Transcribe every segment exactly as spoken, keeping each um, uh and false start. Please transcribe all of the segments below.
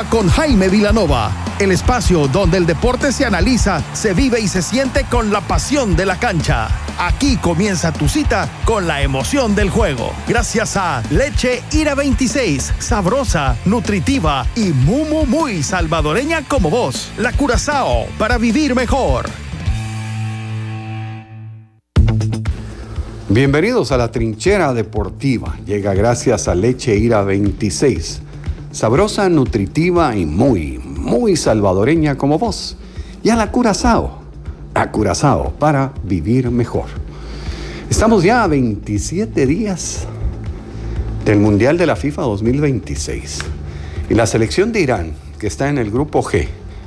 con Jaime Vilanova, el espacio donde el deporte se analiza, se vive y se siente con la pasión de la cancha. Aquí comienza tu cita con la emoción del juego. Gracias a Leche Ira veintiséis, sabrosa, nutritiva y muy, muy, muy salvadoreña como vos. La Curazao, para vivir mejor. Bienvenidos a la Trinchera Deportiva. Llega gracias a Leche Ira veintiséis. Sabrosa, nutritiva y muy, muy salvadoreña como vos. Y a la Curazao. A Curazao, para vivir mejor. Estamos ya a veintisiete días del Mundial de la FIFA dos mil veintiséis. Y la selección de Irán, que está en el grupo G,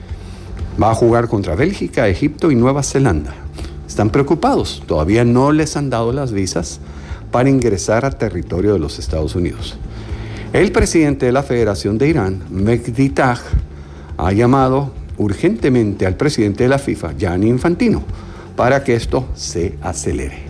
va a jugar contra Bélgica, Egipto y Nueva Zelanda. Están preocupados. Todavía no les han dado las visas para ingresar a territorio de los Estados Unidos. El presidente de la Federación de Irán, Mehdi Taj, ha llamado urgentemente al presidente de la FIFA, Gianni Infantino, para que esto se acelere.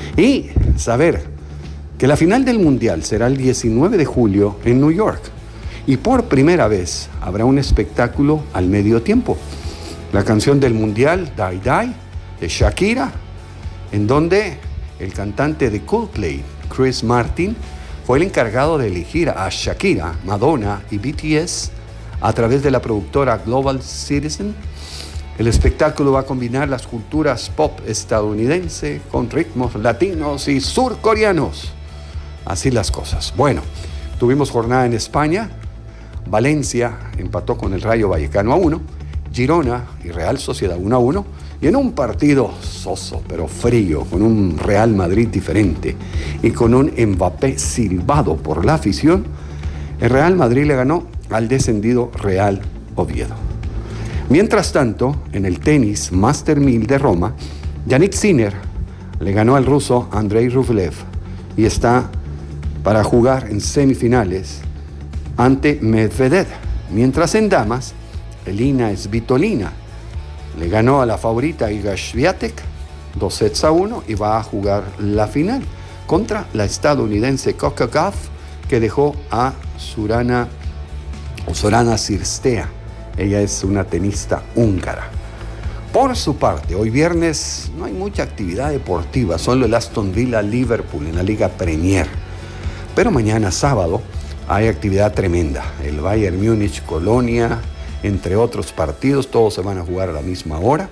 Y saber que la final del Mundial será el diecinueve de julio en New York. Y por primera vez habrá un espectáculo al medio tiempo. La canción del Mundial, Die Die, de Shakira, en donde el cantante de Coldplay, Chris Martin, fue el encargado de elegir a Shakira, Madonna y B T S a través de la productora Global Citizen. El espectáculo va a combinar las culturas pop estadounidense con ritmos latinos y surcoreanos. Así las cosas. Bueno, tuvimos jornada en España. Valencia empató con el Rayo Vallecano a uno. Girona y Real Sociedad uno a uno. Y en un partido soso, pero frío, con un Real Madrid diferente y con un Mbappé silbado por la afición, el Real Madrid le ganó al descendido Real Oviedo. Mientras tanto, en el tenis Master mil de Roma, Yannick Sinner le ganó al ruso Andrei Rublev y está para jugar en semifinales ante Medvedev. Mientras en damas, Elina Svitolina le ganó a la favorita Iga Swiatek dos sets a uno y va a jugar la final contra la estadounidense Coco Gauff, que dejó a Surana o Sorana Cirstea. Ella es una tenista húngara. Por su parte, hoy viernes no hay mucha actividad deportiva, solo el Aston Villa Liverpool en la Liga Premier. Pero mañana sábado hay actividad tremenda. El Bayern Múnich Colonia, entre otros partidos, todos se van a jugar a la misma hora.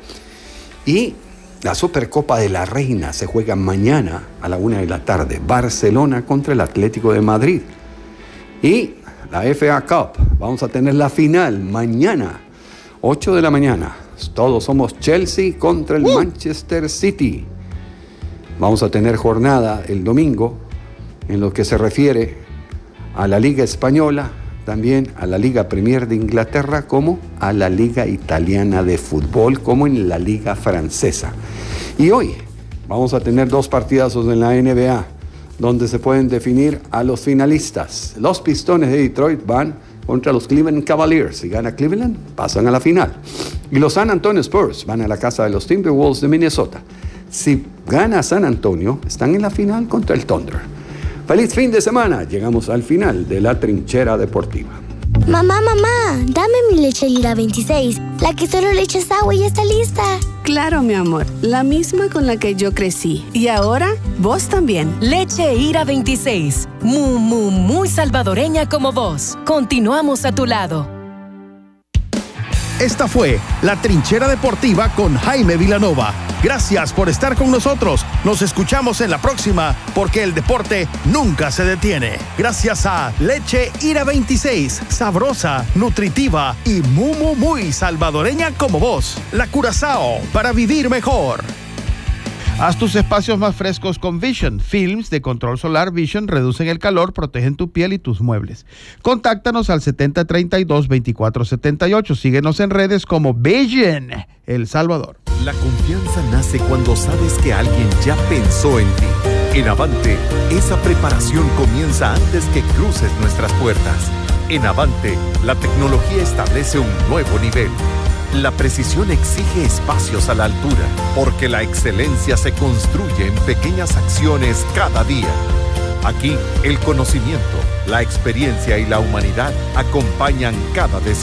Y la Supercopa de la Reina se juega mañana a la una de la tarde. Barcelona contra el Atlético de Madrid. Y la F A Cup, vamos a tener la final mañana, ocho de la mañana. Todos somos Chelsea contra el uh. Manchester City. Vamos a tener jornada el domingo en lo que se refiere a la Liga Española, también a la Liga Premier de Inglaterra, como a la Liga Italiana de Fútbol, como en la Liga Francesa. Y hoy vamos a tener dos partidazos en la N B A, donde se pueden definir a los finalistas. Los Pistones de Detroit van contra los Cleveland Cavaliers. Si gana Cleveland, pasan a la final. Y los San Antonio Spurs van a la casa de los Timberwolves de Minnesota. Si gana San Antonio, están en la final contra el Thunder. ¡Feliz fin de semana! Llegamos al final de la Trinchera Deportiva. Mamá, mamá, dame mi leche Ira veintiséis, la que solo le echas agua y ya está lista. Claro, mi amor, la misma con la que yo crecí. Y ahora, vos también. Leche Ira veintiséis, muy, muy, muy salvadoreña como vos. Continuamos a tu lado. Esta fue la Trinchera Deportiva con Jaime Vilanova. Gracias por estar con nosotros. Nos escuchamos en la próxima, porque el deporte nunca se detiene. Gracias a Leche Ira veintiséis, sabrosa, nutritiva y muy, muy, muy salvadoreña como vos. La Curazao, para vivir mejor. Haz tus espacios más frescos con Vision. Films de control solar Vision reducen el calor, protegen tu piel y tus muebles. Contáctanos al setenta treinta y dos veinticuatro setenta y ocho. Síguenos en redes como Vision El Salvador. La confianza nace cuando sabes que alguien ya pensó en ti. En Avante, esa preparación comienza antes que cruces nuestras puertas. En Avante, la tecnología establece un nuevo nivel. La precisión exige espacios a la altura, porque la excelencia se construye en pequeñas acciones cada día. Aquí, el conocimiento, la experiencia y la humanidad acompañan cada decisión.